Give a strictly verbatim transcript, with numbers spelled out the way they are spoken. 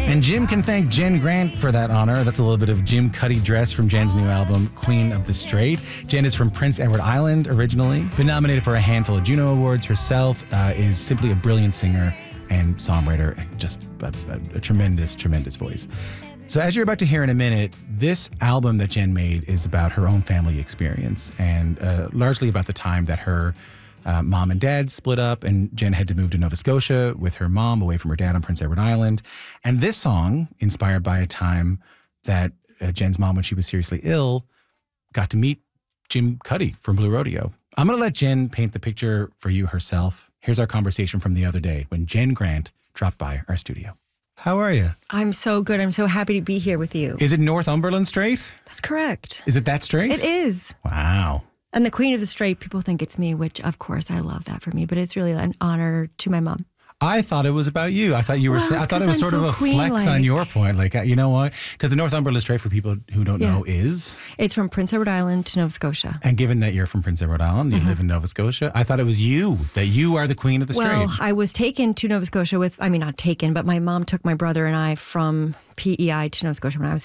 And Jim can thank Jen Grant for that honor. That's a little bit of Jim Cuddy Dress from Jen's new album, Queen of the Strait. Jen is from Prince Edward Island originally. Been nominated for a handful of Juno Awards herself. Uh, is simply a brilliant singer and songwriter and just a, a, a tremendous, tremendous voice. So as you're about to hear in a minute, this album that Jen made is about her own family experience and uh, largely about the time that her uh, mom and dad split up and Jen had to move to Nova Scotia with her mom away from her dad on Prince Edward Island. And this song, inspired by a time that uh, Jen's mom, when she was seriously ill, got to meet Jim Cuddy from Blue Rodeo. I'm going to let Jen paint the picture for you herself. Here's our conversation from the other day when Jen Grant dropped by our studio. How are you? I'm so good. I'm so happy to be here with you. Is it Northumberland Strait? That's correct. Is it that straight? It is. Wow. And the Queen of the Strait, people think it's me, which of course I love that for me, but it's really an honor to my mom. I thought it was about you. I thought you were. Well, I thought it was I'm sort so of a queen-like. flex on your point. Like, you know what? Because the Northumberland Strait, for people who don't Yeah. know, is. It's from Prince Edward Island to Nova Scotia. And given that you're from Prince Edward Island, you Mm-hmm. live in Nova Scotia, I thought it was you, that you are the Queen of the Well, Strait. I was taken to Nova Scotia with, I mean, not taken, but my mom took my brother and I from P E I to Nova Scotia when I was